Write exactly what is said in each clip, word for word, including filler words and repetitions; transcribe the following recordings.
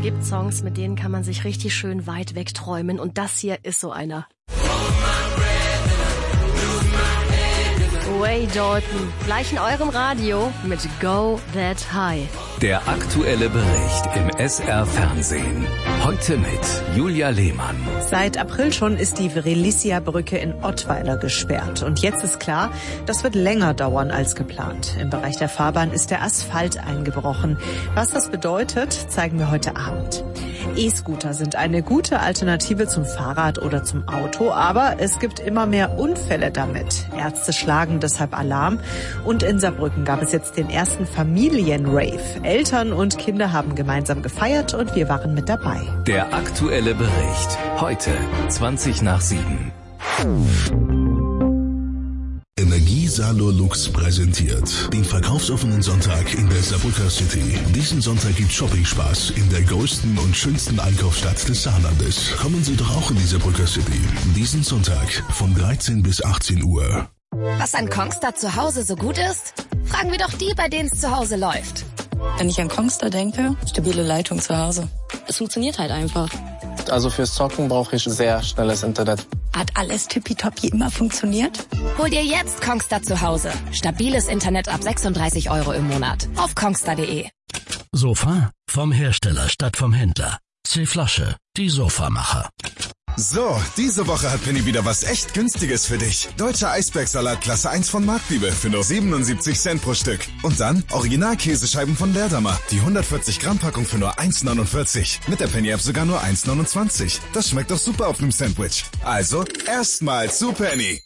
Es gibt Songs, mit denen kann man sich richtig schön weit wegträumen und das hier ist so einer. Ray Dalton, gleich in eurem Radio mit Go That High. Der aktuelle Bericht im S R-Fernsehen. Heute mit Julia Lehmann. Seit April schon ist die Vrelicia-Brücke in Ottweiler gesperrt. Und jetzt ist klar, das wird länger dauern als geplant. Im Bereich der Fahrbahn ist der Asphalt eingebrochen. Was das bedeutet, zeigen wir heute Abend. E-Scooter sind eine gute Alternative zum Fahrrad oder zum Auto, aber es gibt immer mehr Unfälle damit. Ärzte schlagen deshalb Alarm. Und in Saarbrücken gab es jetzt den ersten Familienrave. Eltern und Kinder haben gemeinsam gefeiert und wir waren mit dabei. Der aktuelle Bericht. Heute zwanzig nach sieben. Energie Salolux präsentiert den verkaufsoffenen Sonntag in der Saarbrücker City. Diesen Sonntag gibt Shopping-Spaß in der größten und schönsten Einkaufsstadt des Saarlandes. Kommen Sie doch auch in die Saarbrücker City. Diesen Sonntag von dreizehn bis achtzehn Uhr. Was an Kongstar zu Hause so gut ist? Fragen wir doch die, bei denen es zu Hause läuft. Wenn ich an Kongstar denke, stabile Leitung zu Hause. Es funktioniert halt einfach. Also fürs Zocken brauche ich sehr schnelles Internet. Hat alles tippitoppi immer funktioniert? Hol dir jetzt Kongstar zu Hause. Stabiles Internet ab sechsunddreißig Euro im Monat. Auf kongstar punkt de. Sofa vom Hersteller statt vom Händler. C-Flasche, die Sofamacher. So, diese Woche hat Penny wieder was echt Günstiges für dich. Deutscher Eisbergsalat Klasse eins von Marktliebe für nur siebenundsiebzig Cent pro Stück. Und dann Original-Käsescheiben von Leerdammer. Die hundertvierzig Gramm Packung für nur eins neunundvierzig. Mit der Penny-App sogar nur eins neunundzwanzig. Das schmeckt doch super auf einem Sandwich. Also, erstmal zu Penny.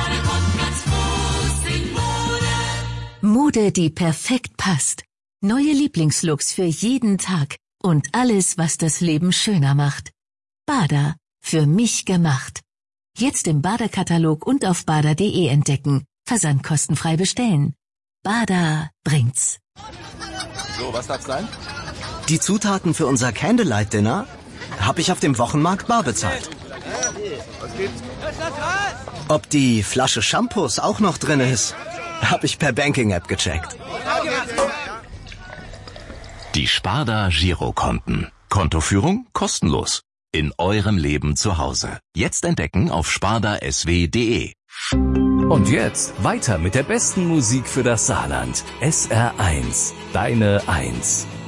Mode, die perfekt passt. Neue Lieblingslooks für jeden Tag. Und alles, was das Leben schöner macht. Bada. Für mich gemacht. Jetzt im Bada-Katalog und auf bada punkt de entdecken. Versand kostenfrei bestellen. Bada bringt's. So, was darf's sein? Die Zutaten für unser Candlelight-Dinner habe ich auf dem Wochenmarkt bar bezahlt. Ob die Flasche Shampoos auch noch drin ist, habe ich per Banking-App gecheckt. Die Sparda Girokonten. Kontoführung kostenlos. In eurem Leben zu Hause. Jetzt entdecken auf sparda s w punkt de. Und jetzt weiter mit der besten Musik für das Saarland. S R eins. Deine Eins.